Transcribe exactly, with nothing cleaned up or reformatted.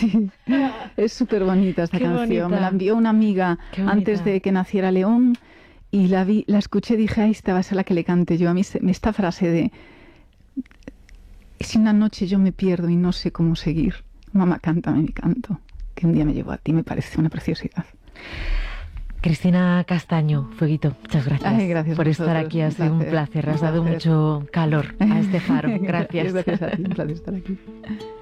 Sí, es súper bonita esta Qué canción. bonita. Me la envió una amiga antes de que naciera León y la vi, la escuché y dije, ahí esta va a ser la que le cante yo. A mí se- esta frase de, si una noche yo me pierdo y no sé cómo seguir, mamá, cántame mi canto, que un día me llevó a ti, me parece una preciosidad. Cristina Castaño, Fueguito, muchas gracias, Ay, gracias por a estar vosotros, aquí. Ha un sido un placer, placer. un Has dado placer. mucho calor a este faro. Gracias. Gracias a ti, un placer estar aquí.